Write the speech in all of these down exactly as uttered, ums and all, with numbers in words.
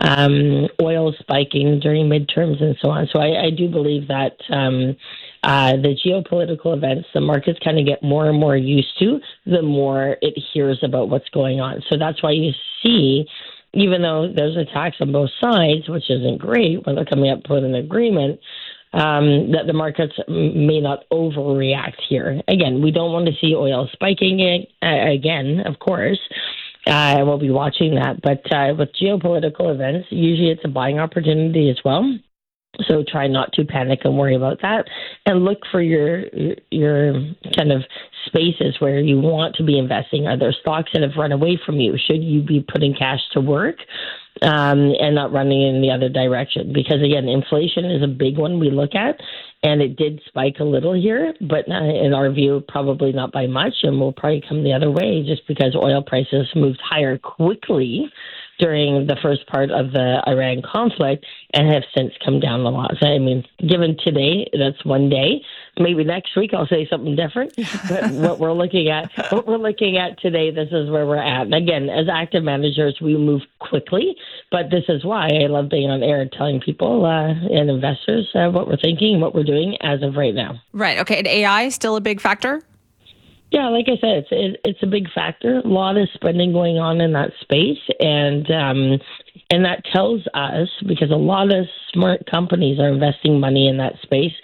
um, oil spiking during midterms and so on. So I, I do believe that um, uh, the geopolitical events, the markets kind of get more and more used to, the more it hears about what's going on. So that's why you see, even though there's attacks on both sides, which isn't great when they're coming up with an agreement, um, that the markets may not overreact here. Again, we don't want to see oil spiking it, uh, again, of course. Uh, we'll be watching that. But uh, with geopolitical events, usually it's a buying opportunity as well. So try not to panic and worry about that, and look for your your kind of spaces where you want to be investing. Are there stocks that have run away from you? Should you be putting cash to work um, and not running in the other direction? Because again, inflation is a big one we look at, and it did spike a little here, but in our view, probably not by much, and will probably come the other way just because oil prices moved higher quickly during the first part of the Iran conflict and have since come down a lot. So, I mean, given today, that's one day. Maybe next week I'll say something different. But what we're looking at, what we're looking at today, this is where we're at. And again, as active managers, we move quickly. But this is why I love being on air, telling people uh, and investors uh, what we're thinking, what we're doing as of right now. Right. Okay. And A I still a big factor? Yeah, like I said, it's it, it's a big factor. A lot of spending going on in that space, and um, and that tells us, because a lot of smart companies are investing money in that space,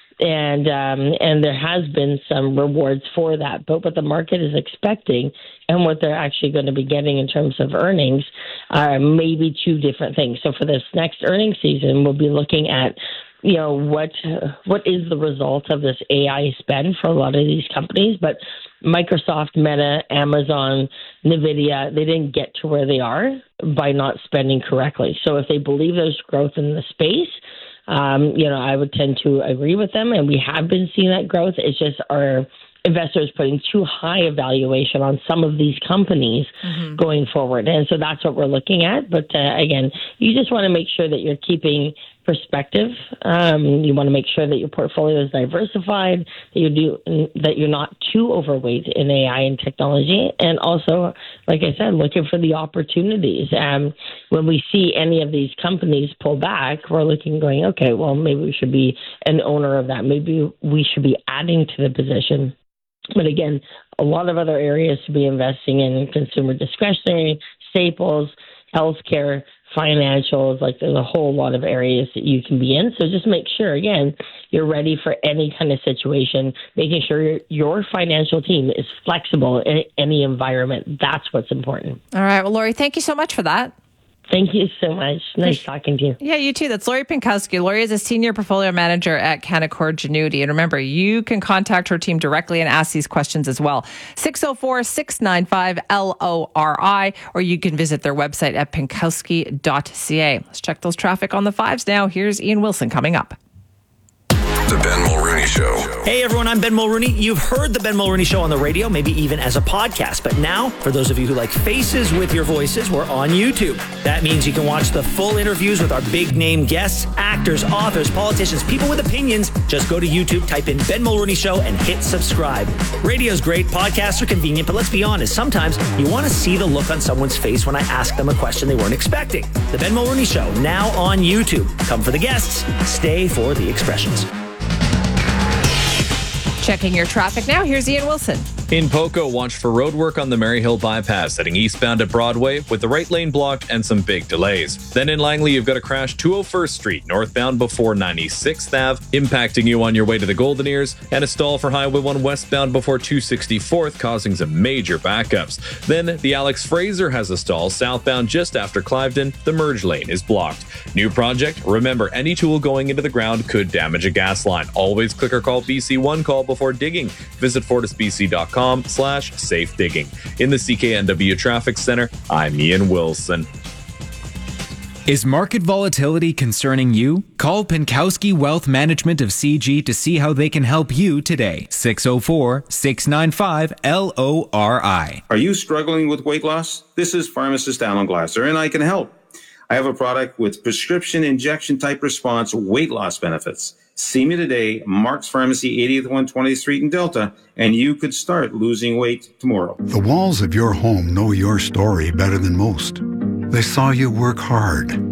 and um, and there has been some rewards for that. But what the market is expecting and what they're actually going to be getting in terms of earnings are maybe two different things. So for this next earnings season, we'll be looking at, you know, what uh, what is the result of this A I spend for a lot of these companies. But Microsoft, Meta, Amazon, NVIDIA, they didn't get to where they are by not spending correctly. So if they believe there's growth in the space, um, you know, I would tend to agree with them. And we have been seeing that growth. It's just our investors putting too high a valuation on some of these companies mm-hmm. going forward. And so that's what we're looking at. But uh, again, you just want to make sure that you're keeping perspective. Um, you want to make sure that your portfolio is diversified, that you do, that you're not too overweight in A I and technology. And also, like I said, looking for the opportunities. Um, when we see any of these companies pull back, we're looking going, okay, well, maybe we should be an owner of that. Maybe we should be adding to the position. But again, a lot of other areas to be investing in: consumer discretionary, staples, healthcare, financials. Like, there's a whole lot of areas that you can be in. So just make sure, again, you're ready for any kind of situation, making sure your, your financial team is flexible in any environment. That's what's important. All right. Well, Lori, thank you so much for that. Thank you so much. Nice talking to you. Yeah, you too. That's Lori Pinkowski. Lori is a senior portfolio manager at Canaccord Genuity. And remember, you can contact her team directly and ask these questions as well. six oh four, six nine five, L O R I, or you can visit their website at pinkowski dot c a. Let's check those traffic on the fives now. Here's Ian Wilson coming up. The Ben Mulrooney Show. Hey everyone, I'm Ben Mulrooney. You've heard the Ben Mulrooney Show on the radio, maybe even as a podcast. But now, for those of you who like faces with your voices, we're on YouTube. That means you can watch the full interviews with our big name guests, actors, authors, politicians, people with opinions. Just go to YouTube, type in Ben Mulrooney Show, and hit subscribe. Radio's great, podcasts are convenient, but let's be honest, sometimes you want to see the look on someone's face when I ask them a question they weren't expecting. The Ben Mulrooney Show, now on YouTube. Come for the guests, stay for the expressions. Checking your traffic now, here's Ian Wilson. In Poco, watch for road work on the Maryhill bypass heading eastbound at Broadway with the right lane blocked and some big delays. Then in Langley, you've got a crash two oh first Street northbound before ninety-sixth Avenue, impacting you on your way to the Golden Ears, and a stall for Highway one westbound before two sixty-fourth, causing some major backups. Then the Alex Fraser has a stall southbound just after Cliveden. The merge lane is blocked. New project, remember, any tool going into the ground could damage a gas line. Always click or call B C one call before digging. Visit fortis b c dot com slash safe digging. In the C K N W Traffic Center, I'm Ian Wilson. Is market volatility concerning you? Call Pinkowski Wealth Management of C G to see how they can help you today. six oh four, six nine five, L O R I. Are you struggling with weight loss? This is pharmacist Alan Glasser, and I can help. I have a product with prescription injection type response weight loss benefits. See me today, Mark's Pharmacy, eightieth one twentieth Street in Delta, and you could start losing weight tomorrow. The walls of your home know your story better than most. They saw you work hard,